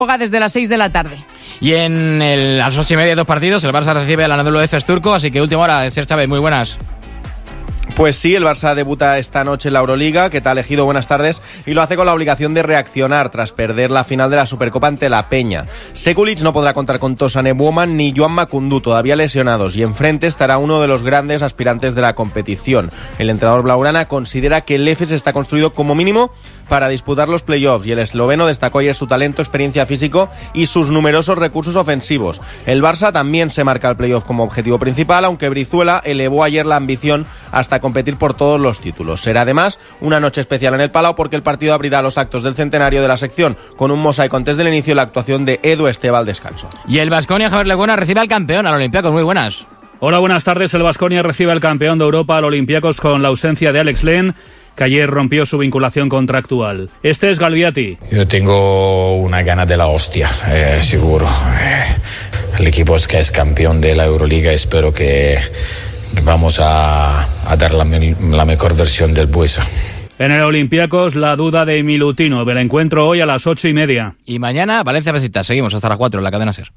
Juega desde las 6 de la tarde. Y a las 8:30, 2 partidos, el Barça recibe al Anadolu Efes turco, así que última hora, Ser Chávez, muy buenas. Pues sí, el Barça debuta esta noche en la Euroliga. ¿Qué tal, Ejido? Buenas tardes. Y lo hace con la obligación de reaccionar tras perder la final de la Supercopa ante la Peña. Sekulic no podrá contar con Tosan Ebouoman ni Joan Makoundou, todavía lesionados, y enfrente estará uno de los grandes aspirantes de la competición. El entrenador blaugrana considera que el Efes está construido como mínimo para disputar los playoffs, y el esloveno destacó ayer su talento, experiencia físico y sus numerosos recursos ofensivos. El Barça también se marca el playoff como objetivo principal, aunque Brizuela elevó ayer la ambición hasta competir por todos los títulos. Será además una noche especial en el Palau, porque el partido abrirá los actos del centenario de la sección con un mosaico antes del inicio y la actuación de Edu Esteva al descanso. Y el Baskonia, Javier Lecuona, recibe al campeón, al Olympiacos. Muy buenas. Hola, buenas tardes. El Baskonia recibe al campeón de Europa, al Olympiacos, con la ausencia de Alex Len, que ayer rompió su vinculación contractual. Este es Galviati. Yo tengo una gana de la hostia, seguro. El equipo que es campeón de la Euroliga, espero que vamos a dar la mejor versión del Buesa. En el Olympiacos, la duda de Milutinov. El encuentro hoy a las 8:30. Y mañana, Valencia Besiktas. Seguimos hasta las 4 en la cadena SER.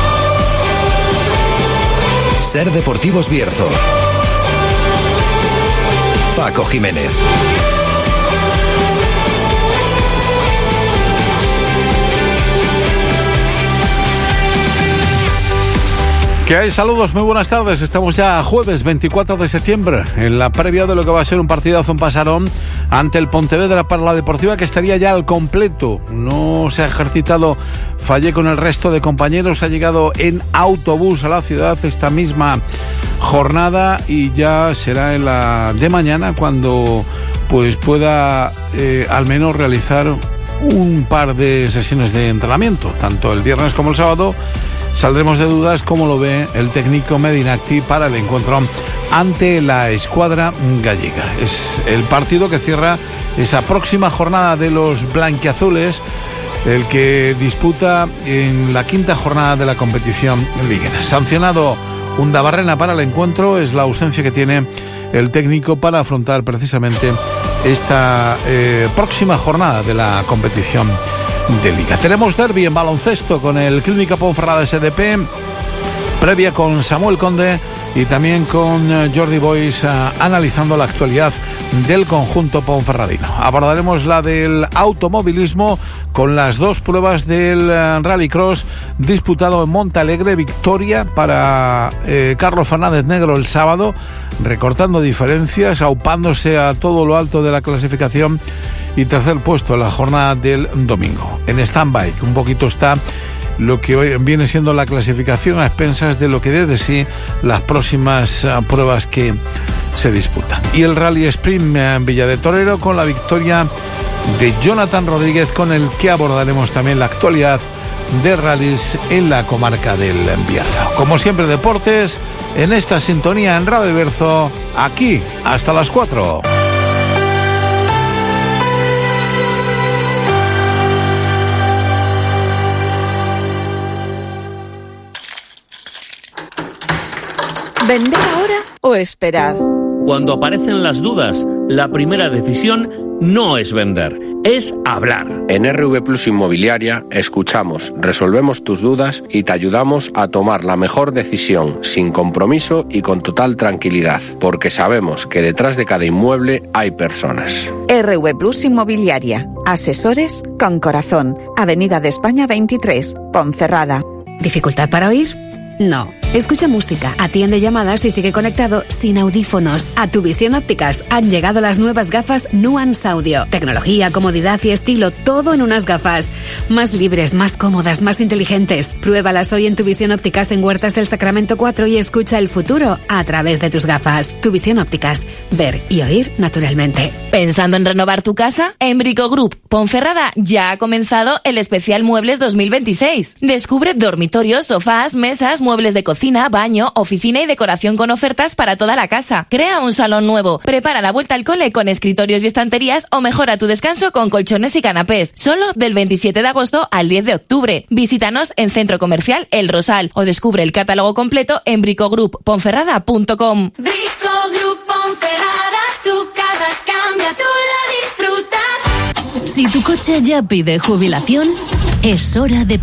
SER Deportivos Bierzo. Paco Jiménez. ¿Qué hay? Saludos, muy buenas tardes. Estamos ya jueves 24 de septiembre, en la previa de lo que va a ser un partidazo en Pasarón ante el Pontevedra para la Deportiva, que estaría ya al completo. No se ha ejercitado Fallé con el resto de compañeros, ha llegado en autobús a la ciudad esta misma jornada y ya será en la de mañana cuando pues pueda al menos realizar un par de sesiones de entrenamiento, tanto el viernes como el sábado. Saldremos de dudas cómo lo ve el técnico Medinacti para el encuentro ante la escuadra gallega. Es el partido que cierra esa próxima jornada de los blanquiazules, el que disputa en la quinta jornada de la competición liguera. Sancionado Undabarrena para el encuentro, es la ausencia que tiene el técnico para afrontar precisamente esta próxima jornada de la competición de Liga. Tenemos derbi en baloncesto con el Clínica Ponferrada SDP, previa con Samuel Conde y también con Jordi Boix analizando la actualidad del conjunto ponferradino. Abordaremos la del automovilismo con las dos pruebas del Rallycross disputado en Montalegre. Victoria para Carlos Fernández Negro el sábado, recortando diferencias, aupándose a todo lo alto de la clasificación, y tercer puesto en la jornada del domingo. En stand-by, que un poquito está lo que hoy viene siendo la clasificación a expensas de lo que dé de sí las próximas pruebas que se disputan. Y el Rally Sprint en Villa de Torero con la victoria de Jonathan Rodríguez, con el que abordaremos también la actualidad de rallies en la comarca del Bierzo. Como siempre, deportes en esta sintonía en Radio Bierzo, aquí hasta las 4. ¿Vender ahora o esperar? Cuando aparecen las dudas, la primera decisión no es vender, es hablar. En RV Plus Inmobiliaria escuchamos, resolvemos tus dudas y te ayudamos a tomar la mejor decisión sin compromiso y con total tranquilidad, porque sabemos que detrás de cada inmueble hay personas. RV Plus Inmobiliaria, asesores con corazón. Avenida de España 23, Ponferrada. ¿Dificultad para oír? No. Escucha música, atiende llamadas y sigue conectado sin audífonos. A Tu Visión Ópticas han llegado las nuevas gafas Nuance Audio. Tecnología, comodidad y estilo, todo en unas gafas. Más libres, más cómodas, más inteligentes. Pruébalas hoy en Tu Visión Ópticas en Huertas del Sacramento 4 y escucha el futuro a través de tus gafas. Tu Visión Ópticas. Ver y oír naturalmente. ¿Pensando en renovar tu casa? En Brico Group Ponferrada ya ha comenzado el especial Muebles 2026. Descubre dormitorios, sofás, mesas, muebles de cocina, baño, oficina y decoración con ofertas para toda la casa. Crea un salón nuevo, prepara la vuelta al cole con escritorios y estanterías o mejora tu descanso con colchones y canapés. Solo del 27 de agosto al 10 de octubre. Visítanos en Centro Comercial El Rosal o descubre el catálogo completo en bricogrupponferrada.com. Brico Group Ponferrada, tu casa cambia, tú la disfrutas. Si tu coche ya pide jubilación, es hora de